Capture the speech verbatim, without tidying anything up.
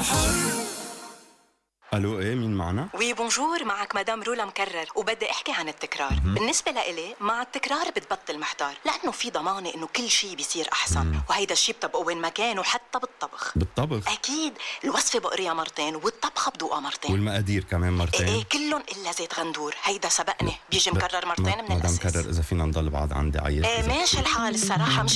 الو، ايه مين معنا؟ وي بونجور، معك مدام رولا مكرر، وبدي احكي عن التكرار. مم. بالنسبة لإلي مع التكرار بتبطل محتار، لأنه في ضمانة إنه كل شيء بيصير أحسن. مم. وهيدا الشيء بطبقه وين ما كان، وحتى بالطبخ. بالطبخ؟ أكيد، الوصفة بقريها مرتين والطبخة بدوقها مرتين. والمقادير كمان مرتين؟ إيه, إيه كلهم إلا زيت غندور، هيدا سبقني بيجي مكرر مرتين من مدام الأساس. مكرر، إذا فينا نضل بعض عندي عيط. إيه ماشي الحال الصراحة. مش